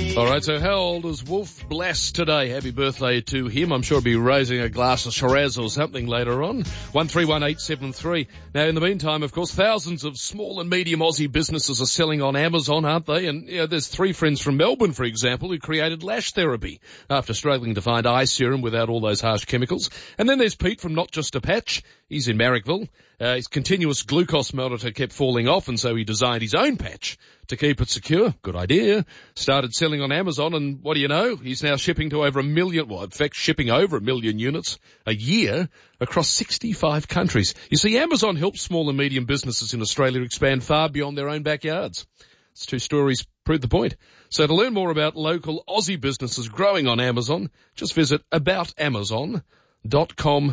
All right, so how old is Wolf Blass today? Happy birthday to him. I'm sure he'll be raising a glass of Shiraz or something later on. 131873. Now, in the meantime, of course, thousands of small and medium Aussie businesses are selling on Amazon, aren't they? And there's three friends from Melbourne, for example, who created lash therapy after struggling to find eye serum without all those harsh chemicals. And then there's Pete from Not Just a Patch. He's in Marrickville. His continuous glucose monitor kept falling off, and so he designed his own patch to keep it secure. Good idea. Started selling on Amazon, and what do you know? He's now shipping to over 1 million, well, in fact, shipping over 1 million units a year across 65 countries. You see, Amazon helps small and medium businesses in Australia expand far beyond their own backyards. It's two stories prove the point. So to learn more about local Aussie businesses growing on Amazon, just visit aboutamazon.com.au,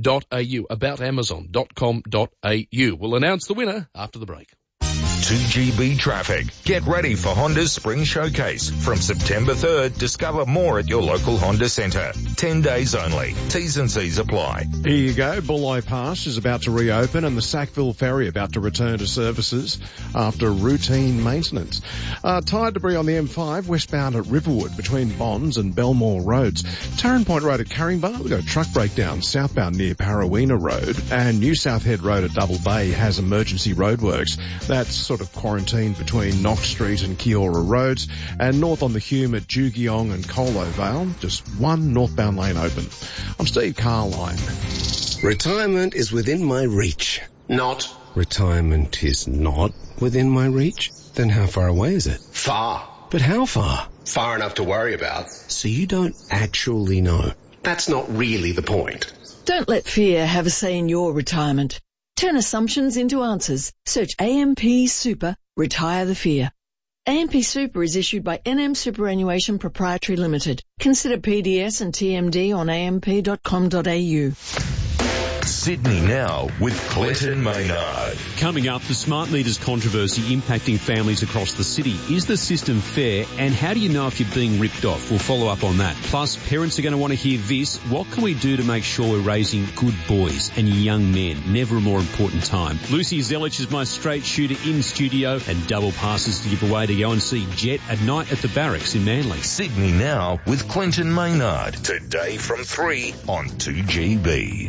aboutamazon.com.au. We'll announce the winner after the break. 2GB Traffic. Get ready for Honda's Spring Showcase. From September 3rd, discover more at your local Honda Centre. 10 days only. T's and C's apply. Here you go. Bulli Pass is about to reopen and the Sackville Ferry about to return to services after routine maintenance. Tire debris on the M5 westbound at Riverwood between Bonds and Belmore Roads. Tarrant Point Road at Caringbah, we've got a truck breakdown southbound near Parawina Road, and New South Head Road at Double Bay has emergency roadworks. That's sort of quarantined between Knox Street and Kiora Roads, and north on the Hume at Jugiong and Colo Vale, just one northbound lane open. I'm Steve Carline. Retirement is within my reach. Not. Retirement is not within my reach? Then how far away is it? Far. But how far? Far enough to worry about. So you don't actually know. That's not really the point. Don't let fear have a say in your retirement. Turn assumptions into answers. Search AMP Super, Retire the Fear. AMP Super is issued by NM Superannuation Proprietary Limited. Consider PDS and TMD on amp.com.au. Sydney Now with Clinton Maynard. Coming up, the smart meters controversy impacting families across the city. Is the system fair, and how do you know if you're being ripped off? We'll follow up on that. Plus, parents are going to want to hear this. What can we do to make sure we're raising good boys and young men? Never a more important time. Lucy Zelich is my straight shooter in studio, and double passes to give away to go and see Jet at night at the Barracks in Manly. Sydney Now with Clinton Maynard. Today from 3 on 2GB.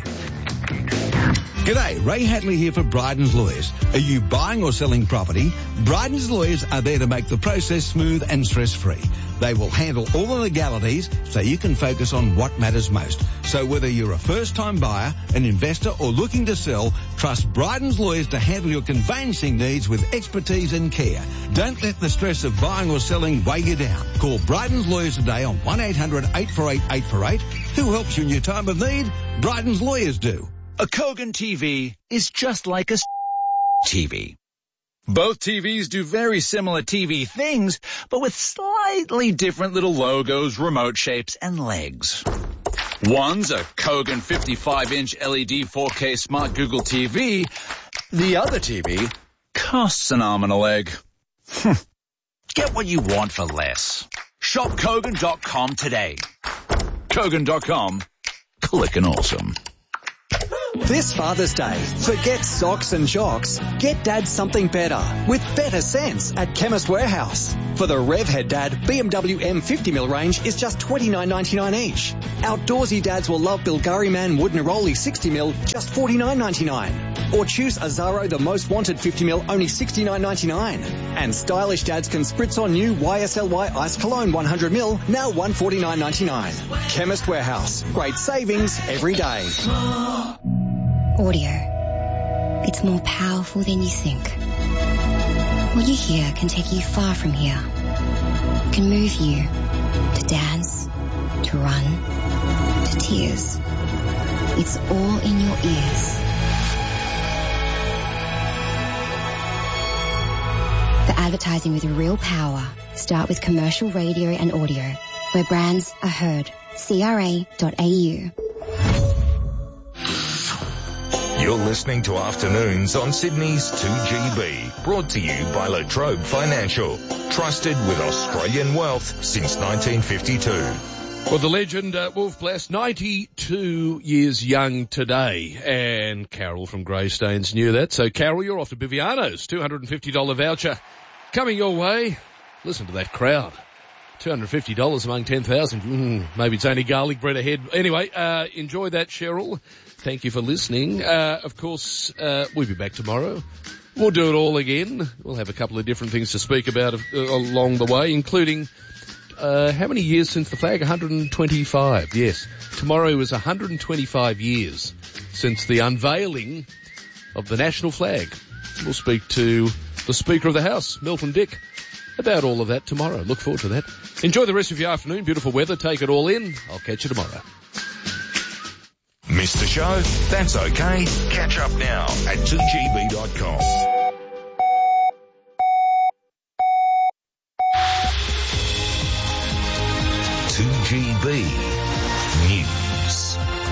G'day, Ray Hatley here for Bryden's Lawyers. Are you buying or selling property? Bryden's Lawyers are there to make the process smooth and stress-free. They will handle all the legalities so you can focus on what matters most. So whether you're a first-time buyer, an investor or looking to sell, trust Bryden's Lawyers to handle your conveyancing needs with expertise and care. Don't let the stress of buying or selling weigh you down. Call Bryden's Lawyers today on 1-800-848-848. Who helps you in your time of need? Bryden's Lawyers do. A Kogan TV is just like a TV. Both TVs do very similar TV things, but with slightly different little logos, remote shapes, and legs. One's a Kogan 55-inch LED 4K Smart Google TV. The other TV costs an arm and a leg. Get what you want for less. Shop Kogan.com today. Kogan.com. Clickin' awesome. This Father's Day, forget socks and jocks. Get Dad something better with better sense at Chemist Warehouse. For the Revhead Dad, BMW M50mm range is just $29.99 each. Outdoorsy dads will love Bilgari Man Wood Neroli 60mm, just $49.99. Or choose Azaro the Most Wanted 50mm, only $69.99. And stylish dads can spritz on new YSLY Ice Cologne 100ml, now $149.99. Chemist Warehouse, great savings every day. Audio. It's more powerful than you think. What you hear can take you far from here. Can move you to dance, to run, to tears. It's all in your ears. For advertising with real power, start with commercial radio and audio, where brands are heard. CRA.au. You're listening to Afternoons on Sydney's 2GB, brought to you by La Trobe Financial, trusted with Australian wealth since 1952. Well, the legend, Wolf Blass, 92 years young today, and Carol from Greystanes knew that. So, Carol, you're off to Biviano's $250 voucher coming your way. Listen to that crowd. $250 among 10,000. Maybe it's only garlic bread ahead. Anyway, enjoy that, Cheryl. Thank you for listening. Of course, we'll be back tomorrow. We'll do it all again. We'll have a couple of different things to speak about along the way, including how many years since the flag? 125, yes. Tomorrow was 125 years since the unveiling of the national flag. We'll speak to the Speaker of the House, Milton Dick, about all of that tomorrow. Look forward to that. Enjoy the rest of your afternoon. Beautiful weather. Take it all in. I'll catch you tomorrow. Missed the show? That's okay. Catch up now at 2gb.com. News.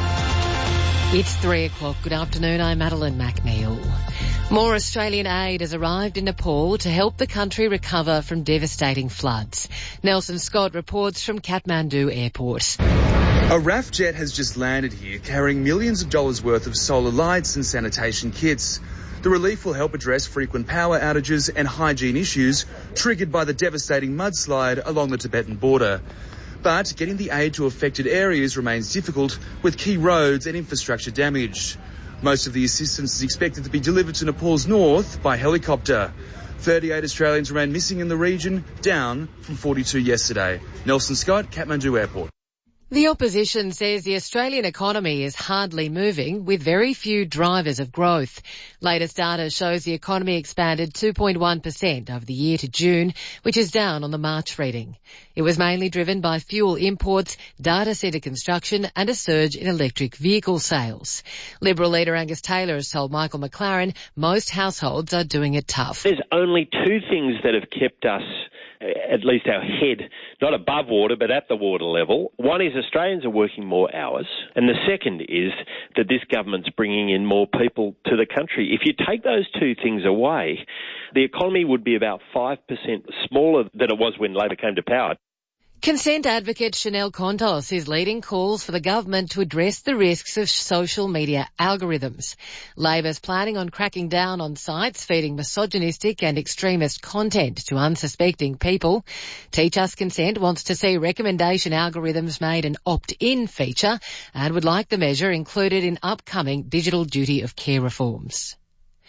It's 3 o'clock. Good afternoon. I'm Madeline McNeil. More Australian aid has arrived in Nepal to help the country recover from devastating floods. Nelson Scott reports from Kathmandu Airport. A RAF jet has just landed here carrying millions of dollars worth of solar lights and sanitation kits. The relief will help address frequent power outages and hygiene issues triggered by the devastating mudslide along the Tibetan border. But getting the aid to affected areas remains difficult, with key roads and infrastructure damaged. Most of the assistance is expected to be delivered to Nepal's north by helicopter. 38 Australians remain missing in the region, down from 42 yesterday. Nelson Scott, Kathmandu Airport. The opposition says the Australian economy is hardly moving, with very few drivers of growth. Latest data shows the economy expanded 2.1% over the year to June, which is down on the March reading. It was mainly driven by fuel imports, data centre construction and a surge in electric vehicle sales. Liberal leader Angus Taylor has told Michael McLaren most households are doing it tough. There's only two things that have kept us, at least our head, not above water, but at the water level. One is Australians are working more hours, and the second is that this government's bringing in more people to the country. If you take those two things away, the economy would be about 5% smaller than it was when Labor came to power. Consent advocate Chanel Contos is leading calls for the government to address the risks of social media algorithms. Labor's planning on cracking down on sites feeding misogynistic and extremist content to unsuspecting people. Teach Us Consent wants to see recommendation algorithms made an opt-in feature and would like the measure included in upcoming digital duty of care reforms.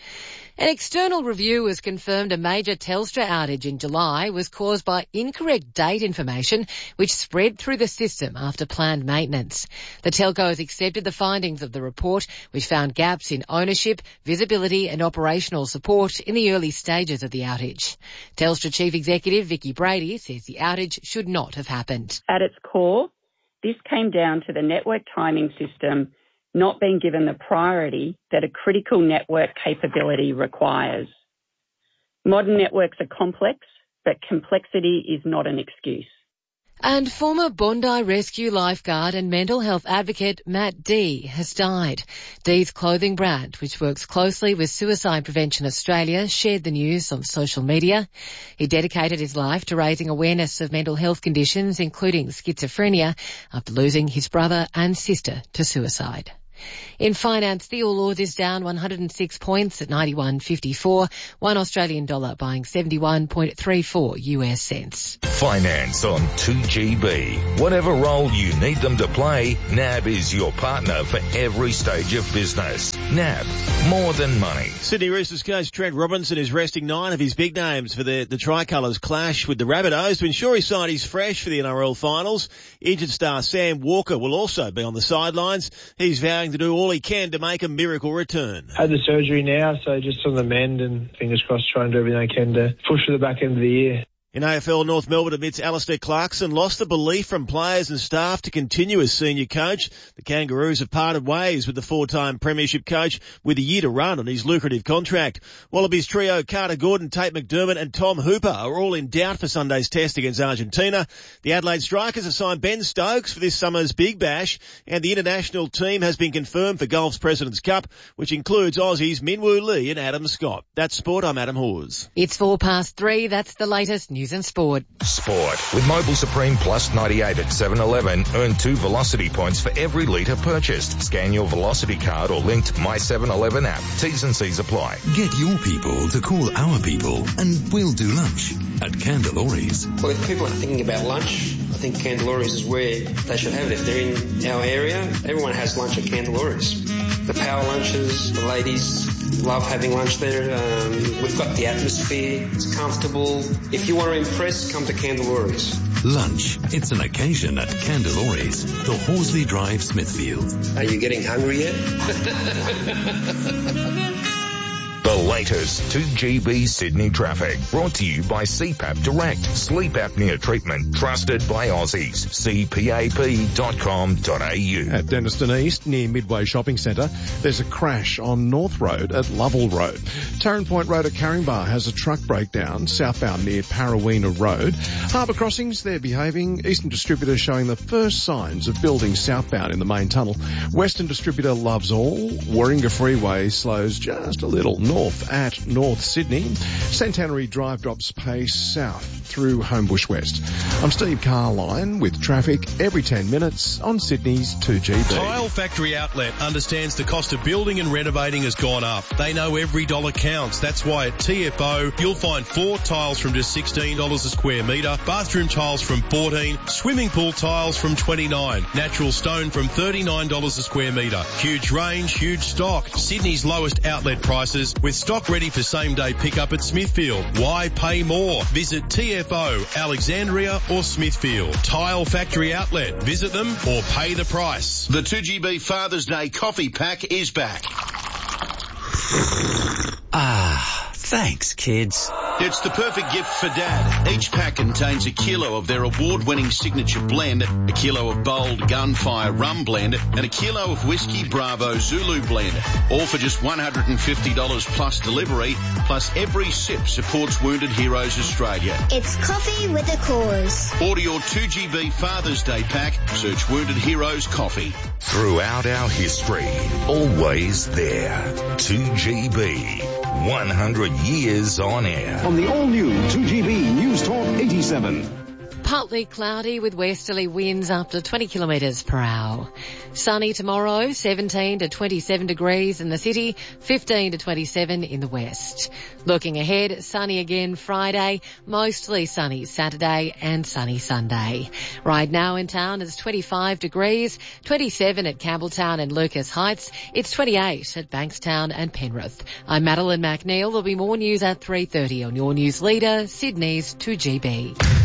An external review has confirmed a major Telstra outage in July was caused by incorrect date information which spread through the system after planned maintenance. The telco has accepted the findings of the report, which found gaps in ownership, visibility and operational support in the early stages of the outage. Telstra Chief Executive Vicki Brady says the outage should not have happened. At its core, this came down to the network timing system not being given the priority that a critical network capability requires. Modern networks are complex, but complexity is not an excuse. And former Bondi Rescue lifeguard and mental health advocate Matt Dee has died. Dee's clothing brand, which works closely with Suicide Prevention Australia, shared the news on social media. He dedicated his life to raising awareness of mental health conditions, including schizophrenia, after losing his brother and sister to suicide. In finance, the All Ords is down 106 points at 91.54. $1 Australian dollar buying 71.34 US cents. Finance on 2GB. Whatever role you need them to play, NAB is your partner for every stage of business. NAB, more than money. Sydney Roosters coach Trent Robinson is resting 9 of his big names for the Tricolours clash with the Rabbitohs to ensure his side is fresh for the NRL finals. Injured star Sam Walker will also be on the sidelines. He's vowing to do all he can to make a miracle return. Had the surgery now, so just on the mend and fingers crossed trying to do everything I can to push for the back end of the year. In AFL, North Melbourne admits Alistair Clarkson lost the belief from players and staff to continue as senior coach. The Kangaroos have parted ways with the 4-time premiership coach with a year to run on his lucrative contract. Wallabies trio Carter Gordon, Tate McDermott and Tom Hooper are all in doubt for Sunday's test against Argentina. The Adelaide Strikers have signed Ben Stokes for this summer's Big Bash, and the international team has been confirmed for golf's President's Cup, which includes Aussies Minwoo Lee and Adam Scott. That's sport. I'm Adam Hawes. It's 3:04. That's the latest news news and sport. Sport. With Mobil Supreme Plus 98 at 7-Eleven, earn 2 Velocity points for every litre purchased. Scan your Velocity card or link to My 7-Eleven app. T's and C's apply. Get your people to call our people and we'll do lunch at Candelori's. Well, if people are thinking about lunch, I think Candelori's is where they should have it. If they're in our area, everyone has lunch at Candelori's. The power lunches, the ladies love having lunch there. We've got the atmosphere, it's comfortable. If you want to impress, come to Candelori's. Lunch. It's an occasion at Candelori's, the Horsley Drive, Smithfield. Are you getting hungry yet? The latest 2GB Sydney traffic, brought to you by CPAP Direct. Sleep apnea treatment, trusted by Aussies. cpap.com.au. At Denniston East, near Midway Shopping Centre, there's a crash on North Road at Lovell Road. Tarrant Point Road at Caringbah has a truck breakdown, southbound near Parawina Road. Harbour Crossings, they're behaving. Eastern Distributor showing the first signs of building southbound in the main tunnel. Western Distributor loves all. Warringah Freeway slows just a little north at North Sydney. Centenary Drive drops pace south through Homebush West. I'm Steve Carline with traffic every 10 minutes on Sydney's 2GB. Tile Factory Outlet understands the cost of building and renovating has gone up. They know every dollar counts. That's why at TFO you'll find floor tiles from just $16 a square metre, bathroom tiles from $14, swimming pool tiles from $29, natural stone from $39 a square metre. Huge range, huge stock. Sydney's lowest outlet prices with stock ready for same-day pickup at Smithfield. Why pay more? Visit TFO, Alexandria or Smithfield. Tile Factory Outlet. Visit them or pay the price. The 2GB Father's Day coffee pack is back. Thanks, kids. It's the perfect gift for Dad. Each pack contains a kilo of their award-winning signature blend, a kilo of bold Gunfire Rum Blend, and a kilo of Whiskey Bravo Zulu Blend. All for just $150 plus delivery, plus every sip supports Wounded Heroes Australia. It's coffee with a cause. Order your 2GB Father's Day pack. Search Wounded Heroes Coffee. Throughout our history, always there. 2GB. 100 years on air. On the all-new 2GB News Talk 87. Partly cloudy with westerly winds up to 20 kilometres per hour. Sunny tomorrow, 17 to 27 degrees in the city, 15 to 27 in the west. Looking ahead, sunny again Friday, mostly sunny Saturday and sunny Sunday. Right now in town it's 25 degrees, 27 at Campbelltown and Lucas Heights. It's 28 at Bankstown and Penrith. I'm Madeline McNeil. There'll be more news at 3:30 on your news leader, Sydney's 2GB.